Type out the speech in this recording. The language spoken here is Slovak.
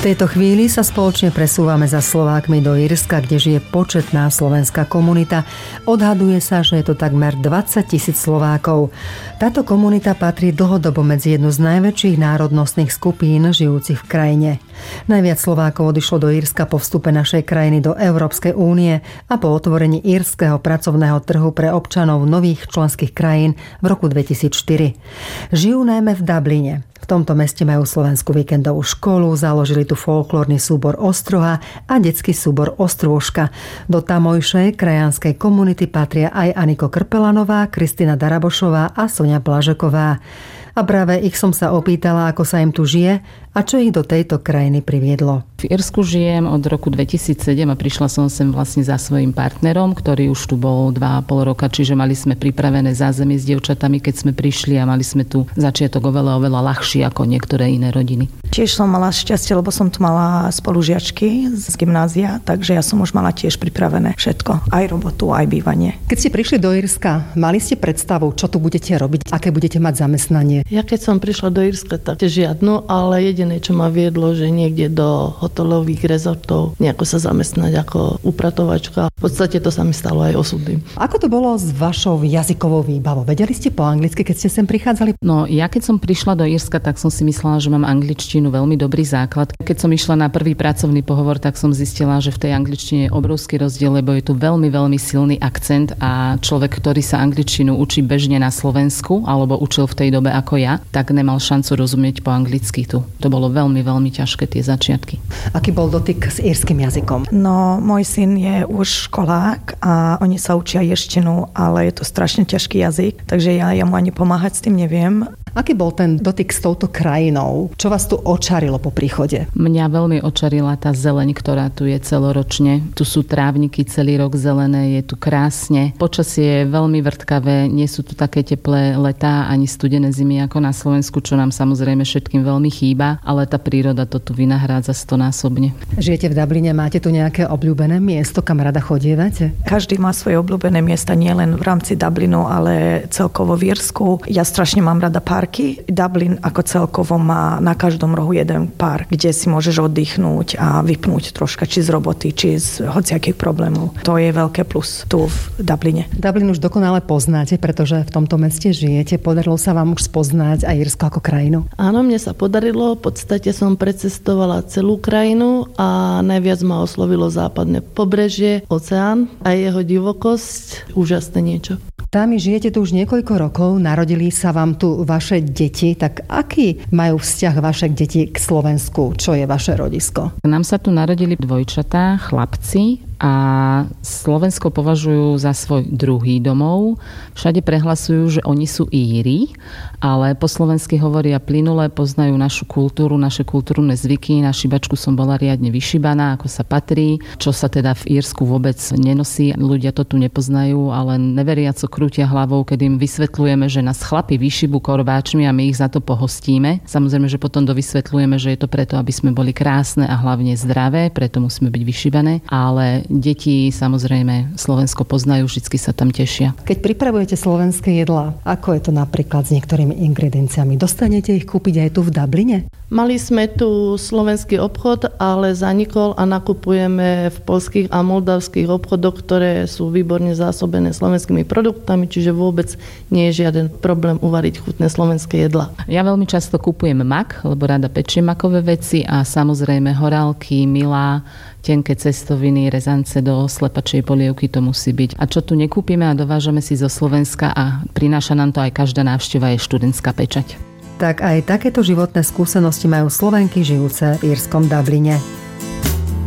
V tejto chvíli sa spoločne presúvame za Slovákmi do Írska, kde žije početná slovenská komunita. Odhaduje sa, že je to takmer 20 000 Slovákov. Táto komunita patrí dlhodobo medzi jednu z najväčších národnostných skupín žijúcich v krajine. Najviac Slovákov odišlo do Írska po vstupe našej krajiny do Európskej únie a po otvorení írskeho pracovného trhu pre občanov nových členských krajín v roku 2004. Žijú najmä v Dubline. V tomto meste majú slovenskú víkendovú školu, založili tu folklórny súbor Ostroha a detský súbor Ostrôžka. Do tamojšej krajanskej komunity patria aj Aniko Krpelanová, Kristina Darabošová a Soňa Blažeková. A práve ich som sa opýtala, ako sa im tu žije a čo ich do tejto krajiny priviedlo. V Írsku žijem od roku 2007 a prišla som sem vlastne za svojím partnerom, ktorý už tu bol 2,5 roka, čiže mali sme pripravené zázemie s dievčatami, keď sme prišli a mali sme tu začiatok oveľa ľahší ako niektoré iné rodiny. Tiež som mala šťastie, lebo som tu mala spolužiačky z gymnázia, takže ja som už mala tiež pripravené všetko, aj robotu, aj bývanie. Keď ste prišli do Írska, mali ste predstavu, čo tu budete robiť, aké budete mať zamestnanie? Ja keď som prišla do Írska, tak žiadnu, ale jediné, čo ma viedlo, že niekde do hotelových rezortov nejako sa zamestnať ako upratovačka. V podstate to sa mi stalo aj osudným. Ako to bolo s vašou jazykovou výbavou? Vedeli ste po anglicky, keď ste sem prichádzali? No, ja keď som prišla do Írska, tak som si myslela, že mám angličtinu veľmi dobrý základ. Keď som išla na prvý pracovný pohovor, tak som zistila, že v tej angličtine je obrovský rozdiel, lebo je tu veľmi, veľmi silný akcent a človek, ktorý sa angličtinu učí bežne na Slovensku alebo učil v tej dobe ako ja, tak nemal šancu rozumieť po anglicky tu. To bolo veľmi, veľmi ťažké tie začiatky. Aký bol dotyk s írskym jazykom? No, môj syn je už školák a oni sa učia írštinu, ale je to strašne ťažký jazyk, takže ja mu ani pomáhať s tým neviem. Aký bol ten dotyk s touto krajinou? Čo vás tu očarilo po príchode? Mňa veľmi očarila tá zeleň, ktorá tu je celoročne. Tu sú trávniky celý rok zelené, je tu krásne. Počasie je veľmi vrtkavé, nie sú tu také teplé letá ani studené zimy ako na Slovensku, čo nám samozrejme všetkým veľmi chýba, ale tá príroda to tu vynahrádza 100-násobne. Žijete v Dubline, máte tu nejaké obľúbené miesto, kam rada chodievate? Každý má svoje obľúbené miesta, nielen v rámci Dublinu, ale celkovo v Írsku. Ja strašne mám rada parky. Dublin ako celkovo má na každom rohu jeden park, kde si môžeš oddychnúť a vypnúť troška, či z roboty, či z hociakých problémov. To je veľké plus tu v Dubline. Dublin už dokonale poznáte, pretože v tomto meste žijete. Podarilo sa vám už spoznať aj Írsko ako krajinu? Áno, mne sa podarilo. V podstate som precestovala celú krajinu a najviac ma oslovilo západné pobrežie, oceán a jeho divokosť. Úžasné niečo. Támi žijete tu už niekoľko rokov, narodili sa vám tu vaše deti, tak aký majú vzťah vaše deti k Slovensku? Čo je vaše rodisko? Nám sa tu narodili dvojčatá, chlapci a Slovensko považujú za svoj druhý domov. Všade prehlasujú, že oni sú Íri, ale po slovensky hovoria plynule, poznajú našu kultúru, naše kultúrne zvyky. Na šibačku som bola riadne vyšibaná, ako sa patrí, čo sa teda v Írsku vôbec nenosí. Ľudia to tu nepoznajú, ale neveriaco krútia hlavou, keď im vysvetľujeme, že nás chlapi vyšibú korbáčmi a my ich za to pohostíme. Samozrejme, že potom dovysvetľujeme, že je to preto, aby sme boli krásne a hlavne zdravé, preto musíme byť vyšibané, ale deti samozrejme Slovensko poznajú, vždycky sa tam tešia. Keď pripravujete slovenské jedlá, ako je to napríklad s niektorými ingredienciami? Dostanete ich kúpiť aj tu v Dubline? Mali sme tu slovenský obchod, ale zanikol a nakupujeme v poľských a moldavských obchodoch, ktoré sú výborne zásobené slovenskými produktami, čiže vôbec nie je žiaden problém uvariť chutné slovenské jedlá. Ja veľmi často kupujem mak, lebo rada pečiem makové veci a samozrejme horálky, milá, tenké cestoviny, rezance do slepačej polievky to musí byť. A čo tu nekúpime a dovážame si zo Slovenska a prináša nám to aj každá návšteva, je študentská pečať. Tak aj takéto životné skúsenosti majú Slovenky žijúce v írskom Dubline.